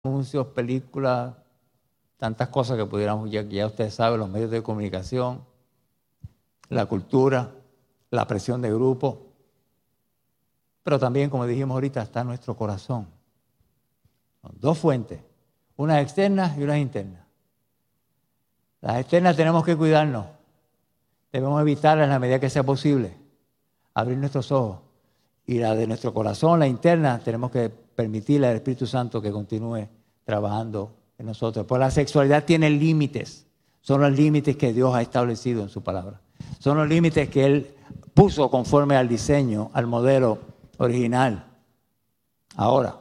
anuncios, películas, tantas cosas que pudiéramos, ya ustedes saben, los medios de comunicación, la cultura, la presión de grupo, pero también, como dijimos ahorita, está nuestro corazón. Dos fuentes, unas externas y unas internas. Las externas tenemos que cuidarnos, debemos evitarlas en la medida que sea posible, abrir nuestros ojos. Y la de nuestro corazón, la interna, tenemos que permitirle al Espíritu Santo que continúe trabajando en nosotros. Pues la sexualidad tiene límites. Son los límites que Dios ha establecido en su palabra. Son los límites que Él puso conforme al diseño, al modelo original. Ahora,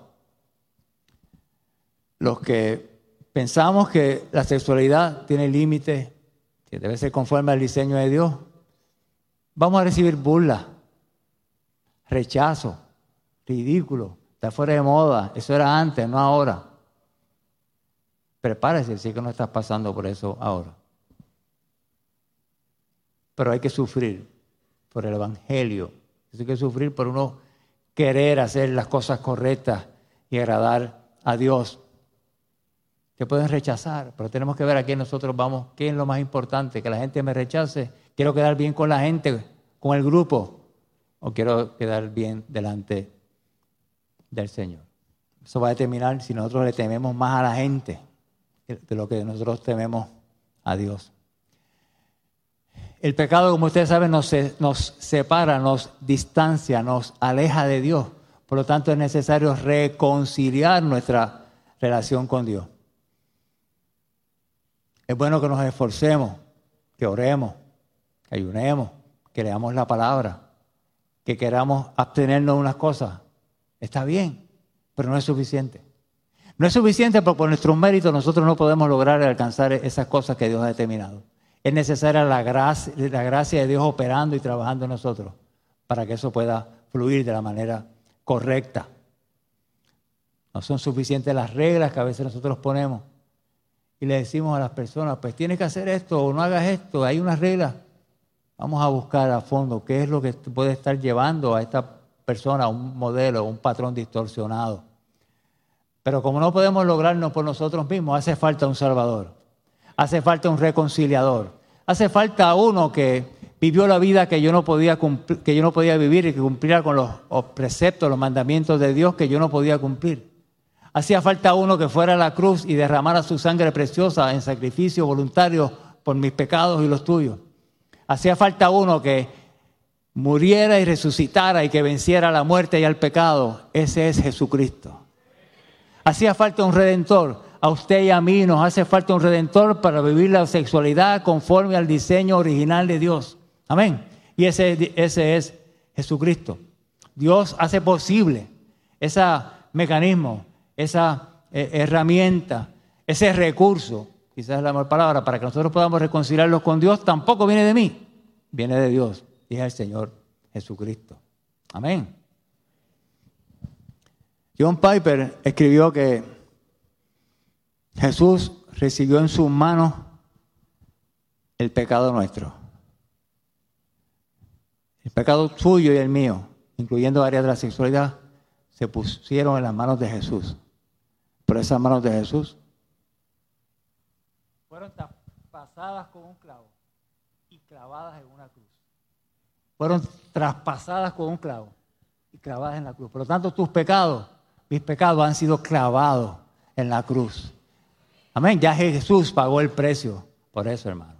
los que pensamos que la sexualidad tiene límites, que debe ser conforme al diseño de Dios, vamos a recibir burlas, rechazo, ridículo, está fuera de moda. Eso era antes, no ahora. Prepárese si es que no estás pasando por eso ahora. Pero hay que sufrir por el Evangelio. Hay que sufrir por uno querer hacer las cosas correctas y agradar a Dios. Te pueden rechazar, pero tenemos que ver a quién nosotros vamos, qué es lo más importante, que la gente me rechace. Quiero quedar bien con la gente, con el grupo, o quiero quedar bien delante del Señor. Eso va a determinar si nosotros le tememos más a la gente de lo que nosotros tememos a Dios. El pecado, como ustedes saben, nos separa, nos distancia, nos aleja de Dios. Por lo tanto, es necesario reconciliar nuestra relación con Dios. Es bueno que nos esforcemos, que oremos, que ayunemos, que leamos la palabra, que queramos abstenernos de unas cosas. Está bien, pero no es suficiente. No es suficiente porque por nuestros méritos nosotros no podemos lograr alcanzar esas cosas que Dios ha determinado. Es necesaria la gracia de Dios operando y trabajando en nosotros para que eso pueda fluir de la manera correcta. No son suficientes las reglas que a veces nosotros ponemos y le decimos a las personas, pues tienes que hacer esto o no hagas esto, hay unas reglas. Vamos a buscar a fondo qué es lo que puede estar llevando a esta persona a un modelo, un patrón distorsionado. Pero como no podemos lograrnos por nosotros mismos, hace falta un Salvador. Hace falta un reconciliador. Hace falta uno que vivió la vida que yo no podía vivir y que cumpliera con los preceptos, los mandamientos de Dios que yo no podía cumplir. Hacía falta uno que fuera a la cruz y derramara su sangre preciosa en sacrificio voluntario por mis pecados y los tuyos. Hacía falta uno que muriera y resucitara y que venciera la muerte y al pecado. Ese es Jesucristo. Hacía falta un redentor. A usted y a mí nos hace falta un redentor para vivir la sexualidad conforme al diseño original de Dios. Amén. Y ese es Jesucristo. Dios hace posible ese mecanismo, esa herramienta, ese recurso, quizás es la mejor palabra, para que nosotros podamos reconciliarnos con Dios. Tampoco viene de mí, viene de Dios. Y es el Señor Jesucristo. Amén. John Piper escribió que Jesús recibió en sus manos el pecado nuestro. El pecado suyo y el mío, incluyendo áreas de la sexualidad, se pusieron en las manos de Jesús. Pero esas manos de Jesús fueron traspasadas con un clavo y clavadas en una cruz. Fueron traspasadas con un clavo y clavadas en la cruz. Por lo tanto, tus pecados, mis pecados han sido clavados en la cruz. Amén. Ya Jesús pagó el precio por eso, hermano.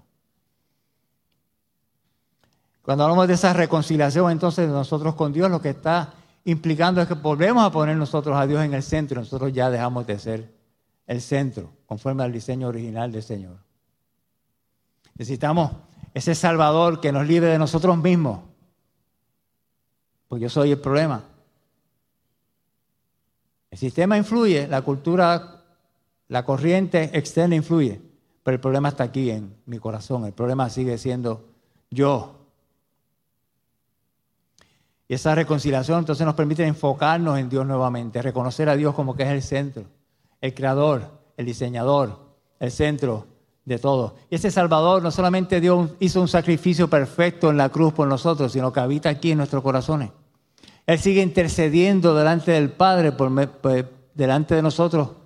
Cuando hablamos de esa reconciliación, entonces, de nosotros con Dios, lo que está implicando es que volvemos a poner nosotros a Dios en el centro. Nosotros ya dejamos de ser el centro, conforme al diseño original del Señor. Necesitamos ese Salvador que nos libre de nosotros mismos. Pues yo soy el problema. El sistema influye, la cultura, la corriente externa influye, pero el problema está aquí en mi corazón. El problema sigue siendo yo. Y esa reconciliación entonces nos permite enfocarnos en Dios nuevamente, reconocer a Dios como que es el centro, el creador, el diseñador, el centro de todo. Y ese Salvador no solamente Dios hizo un sacrificio perfecto en la cruz por nosotros, sino que habita aquí en nuestros corazones. Él sigue intercediendo delante del Padre, delante de nosotros,